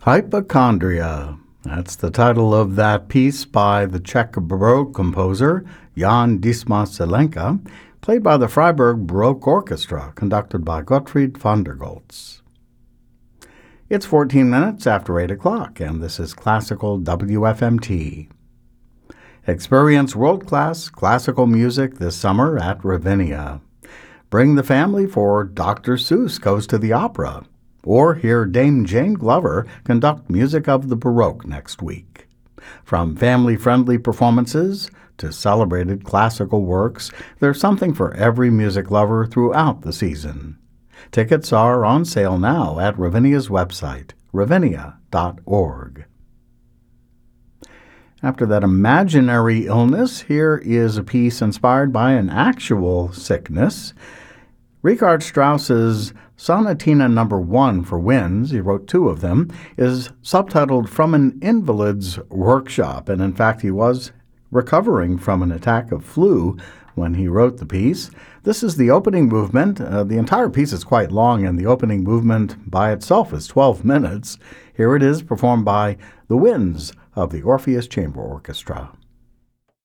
Hypochondria. That's the title of that piece by the Czech Baroque composer Jan Dismas Zelenka, played by the Freiburg Baroque Orchestra, conducted by Gottfried van der Goltz. It's 14 minutes after 8 o'clock, and this is Classical WFMT. Experience world-class classical music this summer at Ravinia. Bring the family for Dr. Seuss Goes to the Opera, or hear Dame Jane Glover conduct Music of the Baroque next week. From family-friendly performances to celebrated classical works, there's something for every music lover throughout the season. Tickets are on sale now at Ravinia's website, ravinia.org. After that imaginary illness, here is a piece inspired by an actual sickness. Richard Strauss's Sonatina No. 1 for winds, he wrote two of them, is subtitled From an Invalid's Workshop, and in fact he was recovering from an attack of flu when he wrote the piece. This is the opening movement. The entire piece is quite long, and the opening movement by itself is 12 minutes. Here it is, performed by the Winds of the Orpheus Chamber Orchestra.